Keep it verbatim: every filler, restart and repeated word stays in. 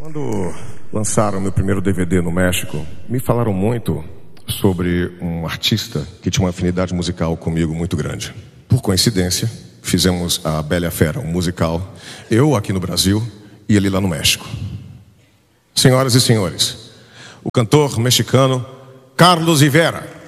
Quando lançaram meu primeiro D V D no México, me falaram muito sobre um artista que tinha uma afinidade musical comigo muito grande. Por coincidência, fizemos a Bela e a Fera, um musical, eu aqui no Brasil e ele lá no México. Senhoras e senhores, o cantor mexicano Carlos Rivera.